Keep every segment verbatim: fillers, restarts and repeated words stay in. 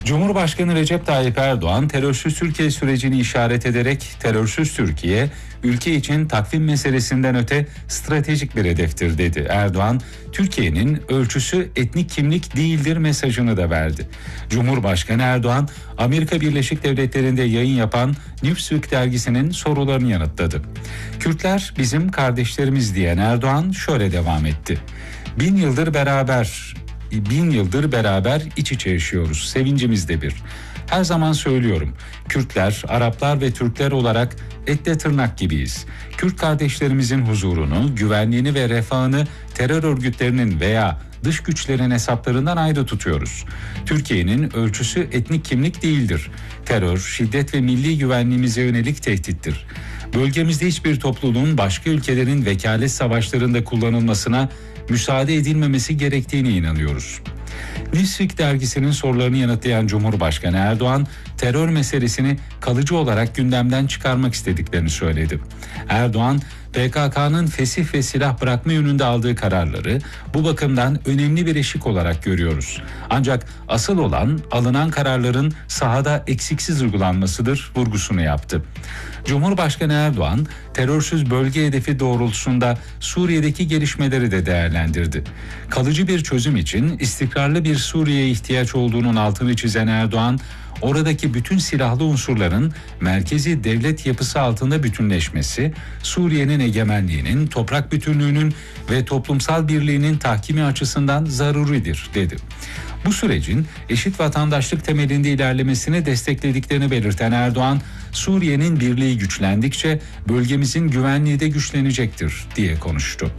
Cumhurbaşkanı Recep Tayyip Erdoğan terörsüz Türkiye sürecini işaret ederek terörsüz Türkiye ülke için takvim meselesinden öte stratejik bir hedeftir dedi. Erdoğan, Türkiye'nin ölçüsü etnik kimlik değildir mesajını da verdi. Cumhurbaşkanı Erdoğan, Amerika Birleşik Devletleri'nde yayın yapan Newsweek dergisinin sorularını yanıtladı. Kürtler bizim kardeşlerimiz diyen Erdoğan şöyle devam etti. Bin yıldır beraber Bin yıldır beraber iç içe yaşıyoruz. Sevincimiz de bir. Her zaman söylüyorum. Kürtler, Araplar ve Türkler olarak etle tırnak gibiyiz. Kürt kardeşlerimizin huzurunu, güvenliğini ve refahını terör örgütlerinin veya dış güçlerin hesaplarından ayrı tutuyoruz. Türkiye'nin ölçüsü etnik kimlik değildir. Terör, şiddet ve milli güvenliğimize yönelik tehdittir. Bölgemizde hiçbir topluluğun başka ülkelerin vekalet savaşlarında kullanılmasına müsaade edilmemesi gerektiğine inanıyoruz. Newsweek dergisinin sorularını yanıtlayan Cumhurbaşkanı Erdoğan, terör meselesini kalıcı olarak gündemden çıkarmak istediklerini söyledi. Erdoğan, P K K'nın fesih ve silah bırakma yönünde aldığı kararları bu bakımdan önemli bir eşik olarak görüyoruz. Ancak asıl olan alınan kararların sahada eksiksiz uygulanmasıdır vurgusunu yaptı. Cumhurbaşkanı Erdoğan, terörsüz bölge hedefi doğrultusunda Suriye'deki gelişmeleri de değerlendirdi. Kalıcı bir çözüm için istikrarlı bir Suriye'ye ihtiyaç olduğunun altını çizen Erdoğan, oradaki bütün silahlı unsurların merkezi devlet yapısı altında bütünleşmesi, Suriye'nin egemenliğinin, toprak bütünlüğünün ve toplumsal birliğinin tahkimi açısından zaruridir, dedi. Bu sürecin eşit vatandaşlık temelinde ilerlemesini desteklediklerini belirten Erdoğan, Suriye'nin birliği güçlendikçe bölgemizin güvenliği de güçlenecektir diye konuştu.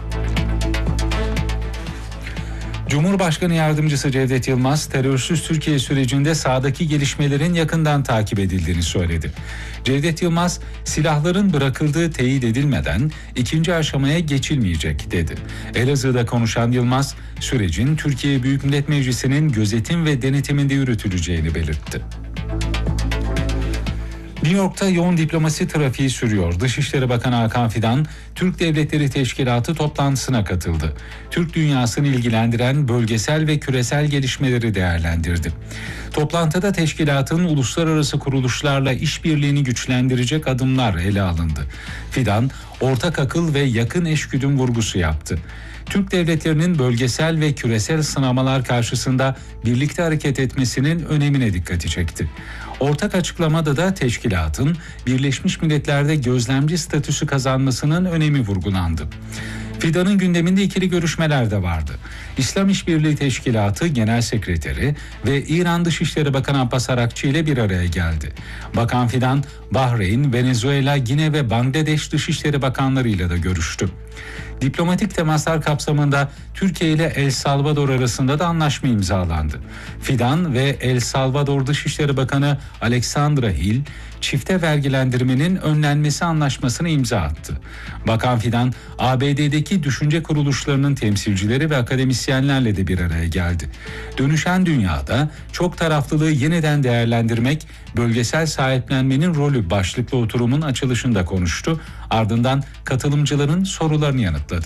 Cumhurbaşkanı Yardımcısı Cevdet Yılmaz, terörsüz Türkiye sürecinde sahadaki gelişmelerin yakından takip edildiğini söyledi. Cevdet Yılmaz, silahların bırakıldığı teyit edilmeden ikinci aşamaya geçilmeyecek dedi. Elazığ'da konuşan Yılmaz, sürecin Türkiye Büyük Millet Meclisi'nin gözetim ve denetiminde yürütüleceğini belirtti. New York'ta yoğun diplomasi trafiği sürüyor. Dışişleri Bakanı Hakan Fidan, Türk Devletleri Teşkilatı toplantısına katıldı. Türk dünyasını ilgilendiren bölgesel ve küresel gelişmeleri değerlendirdi. Toplantıda teşkilatın uluslararası kuruluşlarla işbirliğini güçlendirecek adımlar ele alındı. Fidan, ortak akıl ve yakın eşgüdüm vurgusu yaptı. Türk devletlerinin bölgesel ve küresel sınamalar karşısında birlikte hareket etmesinin önemine dikkati çekti. Ortak açıklamada da teşkilatın Birleşmiş Milletler'de gözlemci statüsü kazanmasının önemi vurgulandı. Fidan'ın gündeminde ikili görüşmeler de vardı. İslam İşbirliği Teşkilatı Genel Sekreteri ve İran Dışişleri Bakanı Abbas Arakçı ile bir araya geldi. Bakan Fidan, Bahreyn, Venezuela, Gine ve Bangladeş Dışişleri Bakanlarıyla da görüştü. Diplomatik temaslar kapsamında Türkiye ile El Salvador arasında da anlaşma imzalandı. Fidan ve El Salvador Dışişleri Bakanı Alexandra Hill, çifte vergilendirmenin önlenmesi anlaşmasını imza attı. Bakan Fidan, A B D'deki düşünce kuruluşlarının temsilcileri ve akademisyenlerle de bir araya geldi. Dönüşen dünyada çok taraflılığı yeniden değerlendirmek, bölgesel sahiplenmenin rolü başlıklı oturumun açılışında konuştu. Ardından katılımcıların sorularını yanıtladı.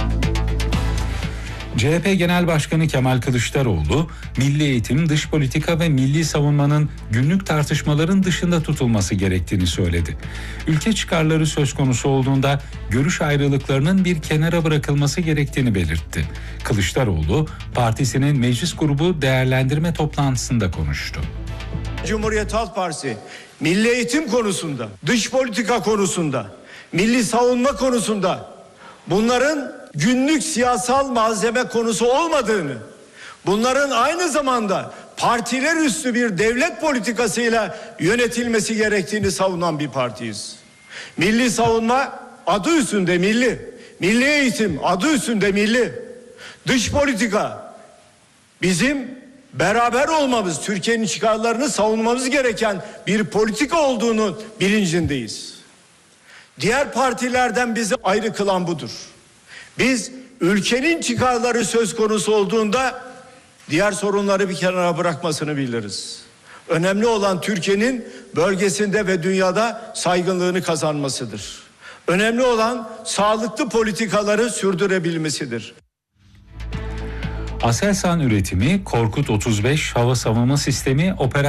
C H P Genel Başkanı Kemal Kılıçdaroğlu, milli eğitim, dış politika ve milli savunmanın günlük tartışmaların dışında tutulması gerektiğini söyledi. Ülke çıkarları söz konusu olduğunda görüş ayrılıklarının bir kenara bırakılması gerektiğini belirtti. Kılıçdaroğlu, partisinin meclis grubu değerlendirme toplantısında konuştu. Cumhuriyet Halk Partisi milli eğitim konusunda, dış politika konusunda, milli savunma konusunda bunların günlük siyasal malzeme konusu olmadığını, bunların aynı zamanda partiler üstü bir devlet politikasıyla yönetilmesi gerektiğini savunan bir partiyiz. Milli savunma adı üstünde milli, milli eğitim adı üstünde milli, dış politika bizim beraber olmamız, Türkiye'nin çıkarlarını savunmamız gereken bir politika olduğunu bilincindeyiz. Diğer partilerden bizi ayrı kılan budur. Biz ülkenin çıkarları söz konusu olduğunda diğer sorunları bir kenara bırakmasını biliriz. Önemli olan Türkiye'nin bölgesinde ve dünyada saygınlığını kazanmasıdır. Önemli olan sağlıklı politikaları sürdürebilmesidir. Aselsan üretimi Korkut otuz beş hava savunma sistemi operasyonel